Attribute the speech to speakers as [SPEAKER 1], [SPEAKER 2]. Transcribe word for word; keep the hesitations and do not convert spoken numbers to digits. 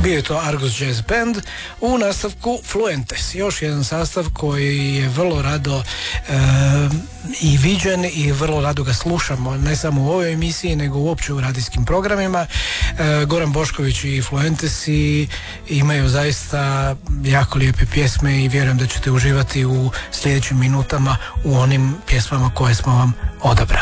[SPEAKER 1] Bio je to Argos Jazz Band, u nastavku Fluentes, još jedan sastav koji je vrlo rado e, i viđen i vrlo rado ga slušamo, ne samo u ovoj emisiji nego uopće u radijskim programima. e, Goran Bošković i Fluentesi imaju zaista jako lijepe pjesme i vjerujem da ćete uživati u sljedećim minutama u onim pjesmama koje smo vam odabrali.